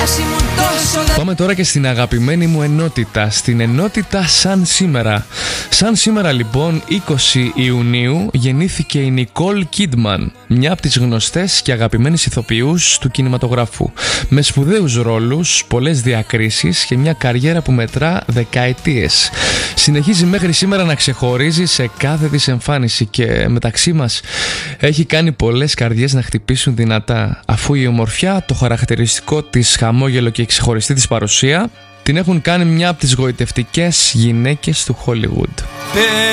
Πάμε τώρα και στην αγαπημένη μου ενότητα, στην ενότητα Σαν Σήμερα. Σαν σήμερα λοιπόν, 20 Ιουνίου, γεννήθηκε η Νικόλ Κίντμαν, μια από τις γνωστές και αγαπημένες ηθοποιούς του κινηματογράφου, με σπουδαίους ρόλους, πολλές διακρίσεις και μια καριέρα που μετρά δεκαετίες. Συνεχίζει μέχρι σήμερα να ξεχωρίζει σε κάθε της εμφάνιση και μεταξύ μας έχει κάνει πολλές καρδιές να χτυπήσουν δυνατά, αφού η ομορφιά, το χαρακτηριστικό της χαμόγελο και η ξεχωριστή της παρουσία την έχουν κάνει μια από τις γοητευτικές γυναίκες του Hollywood.